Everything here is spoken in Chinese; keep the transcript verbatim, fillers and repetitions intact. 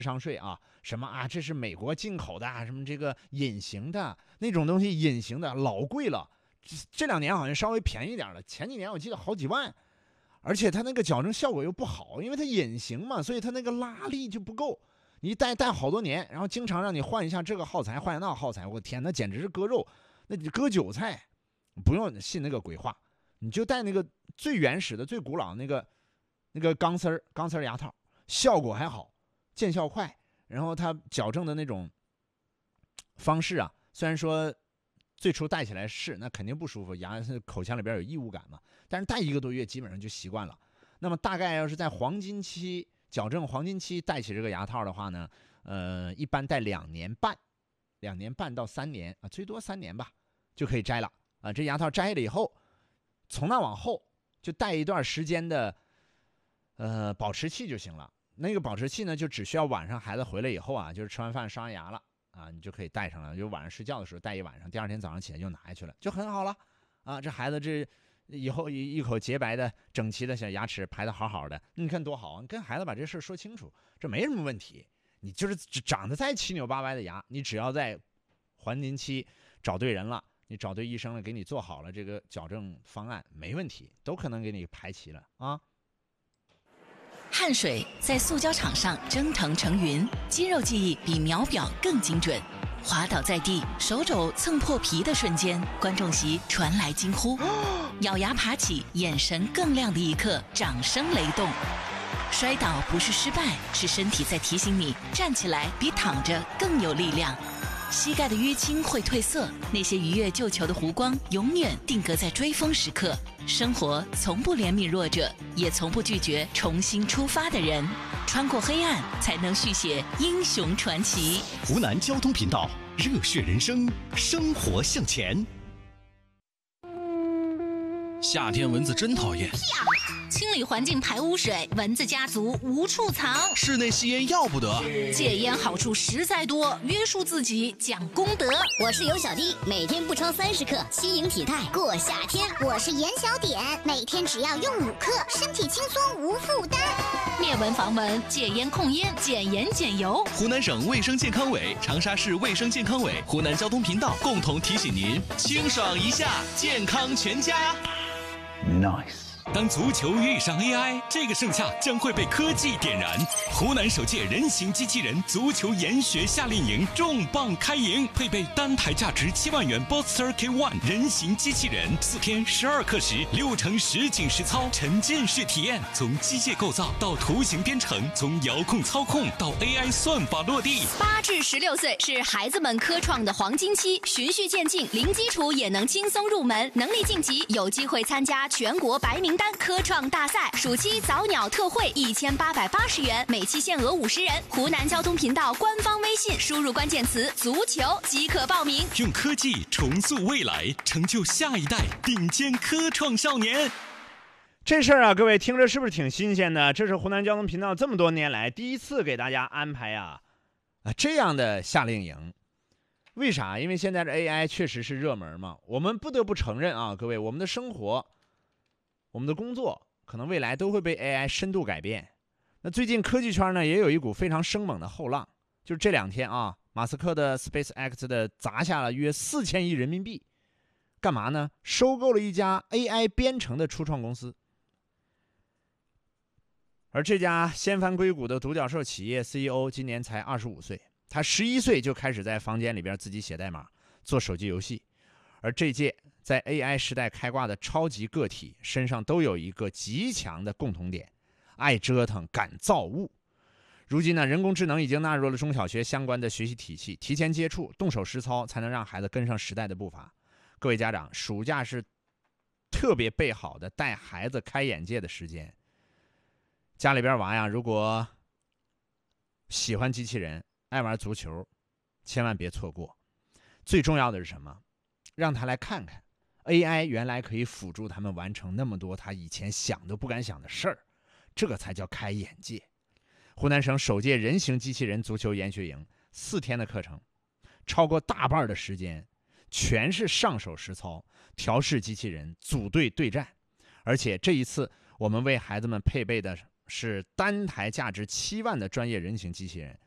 商税啊，什么啊，这是美国进口的，什么这个隐形的那种东西，隐形的老贵了。这两年好像稍微便宜点了，前几年我记得好几万，而且它那个矫正效果又不好，因为它隐形嘛，所以它那个拉力就不够。你戴戴好多年，然后经常让你换一下这个耗材，换一下那个耗材，我天，那简直是割肉，那你割韭菜，不用信那个鬼话，你就戴那个最原始的、最古老的那个那个钢丝儿钢丝儿牙套，效果还好，见效快，然后它矫正的那种方式啊，虽然说最初戴起来是那肯定不舒服，牙口腔里边有异物感嘛，但是戴一个多月基本上就习惯了。那么大概要是在黄金期矫正黄金期戴起这个牙套的话呢，呃，一般戴两年半，两年半到三年啊，最多三年吧，就可以摘了啊。这牙套摘了以后，从那往后就戴一段时间的呃保持器就行了。那个保持器呢，就只需要晚上孩子回来以后啊，就是吃完饭刷完牙了啊，你就可以戴上了，就晚上睡觉的时候戴一晚上，第二天早上起来就拿下去了，就很好了啊。这孩子这以后一一口洁白的整齐的小牙齿排得好好的，你看多好啊！你跟孩子把这事说清楚，这没什么问题。你就是长得再七扭八歪的牙，你只要在黄金期找对人了，你找对医生了，给你做好了这个矫正方案，没问题，都可能给你排齐了啊。 汗水在塑胶场上蒸腾成云，肌肉记忆比秒表更精准。滑倒在地，手肘蹭破皮的瞬间，观众席传来惊呼。咬牙爬起，眼神更亮的一刻，掌声雷动。摔倒不是失败，是身体在提醒你站起来比躺着更有力量。膝盖的淤青会褪色，那些愉悦救球的弧光永远定格在追风时刻。生活从不怜悯弱者，也从不拒绝重新出发的人。穿过黑暗，才能续写英雄传奇。 湖南交通频道，热血人生，生活向前。 夏天蚊子真讨厌， 清理环境排污水，蚊子家族无处藏。 室内吸烟要不得， 戒烟好处实在多，约束自己讲功德。 我是尤小弟，每天不超三十克，轻盈体态过夏天。 我是严小点，每天只要用五克，身体轻松无负担。 灭蚊防蚊，戒烟控烟，减盐减油。 湖南省卫生健康委、长沙市卫生健康委、湖南交通频道共同提醒您：清爽一下，健康全家。 Nice。 当足球遇上 A I， 这个盛夏将会被科技点燃。湖南首届人形机器人足球研学夏令营重磅开营，配备单台价值七万元 Boxster K 一 人形机器人，四天十二课时，六成实景实操，沉浸式体验，从机械构造到图形编程，从遥控操控到 A I 算法落地。 八至十六岁是孩子们科创的黄金期，循序渐进，零基础也能轻松入门，能力晋级有机会参加全国白名单科创大赛。暑期早鸟特惠一千八百八十元，每期限额五十人。湖南交通频道官方微信输入关键词足球即可报名。 用科技重塑未来，成就下一代顶尖科创少年。 这事儿啊，各位听着是不是挺新鲜的？这是湖南交通频道这么多年来第一次给大家安排啊啊这样的夏令营。为啥？因为现在的 A I 确实是热门嘛。我们不得不承认啊，各位，我们的生活，我们的工作，可能未来都会被 A I 深度改变。那最近科技圈呢，也有一股非常生猛的后浪，就是这两天啊，马斯克的 SpaceX 的砸下了约四千亿人民币，干嘛呢？收购了一家 A I 编程的初创公司。而这家掀翻硅谷的独角兽企业 C E O 今年才二十五岁，他十一岁就开始在房间里边自己写代码，做手机游戏。而这届在 A I 时代开挂的超级个体身上都有一个极强的共同点：爱折腾，敢造物。如今呢，人工智能已经纳入了中小学相关的学习体系，提前接触，动手实操，才能让孩子跟上时代的步伐。各位家长，暑假是特别备好的带孩子开眼界的时间。家里边娃呀，如果喜欢机器人，爱玩足球，千万别错过。最重要的是什么？让他来看看 A I 原来可以辅助他们完成那么多他以前想都不敢想的事儿，这个才叫开眼界。湖南省首届人形机器人足球研学营四天的课程，超过大半的时间全是上手实操，调试机器人，组队对战。而且这一次我们为孩子们配备的是单台价值七万的专业人形机器人，